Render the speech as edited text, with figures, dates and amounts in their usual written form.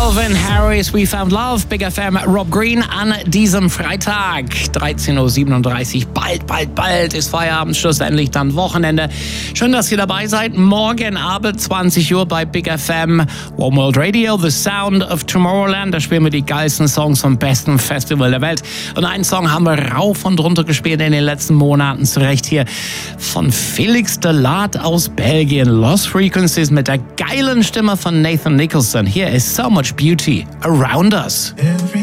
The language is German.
Calvin Harris, We Found Love, Big FM, Rob Green an diesem Freitag, 13.37 Uhr. Bald ist Feierabend, schlussendlich dann Wochenende. Schön, dass ihr dabei seid. Morgen Abend, 20 Uhr bei Big FM, One World Radio, The Sound of Tomorrowland. Da spielen wir die geilsten Songs vom besten Festival der Welt. Und einen Song haben wir rauf und runter gespielt in den letzten Monaten. Zurecht hier von Felix de Laat aus Belgien. Lost Frequencies mit der geilen Stimme von Nathan Nicholson. Hier ist So Much Beauty Around Us.